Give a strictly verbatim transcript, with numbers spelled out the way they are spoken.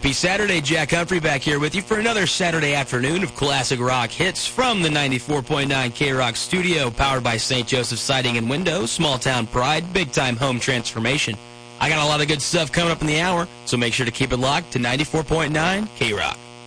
Happy Saturday, Jack Humphrey back here with you for another Saturday afternoon of classic rock hits from the ninety-four point nine K-Rock studio, powered by Saint Joseph Siding and Windows, small town pride, big time home transformation. I got a lot of good stuff coming up in the hour, so make sure to keep it locked to ninety-four point nine K-Rock.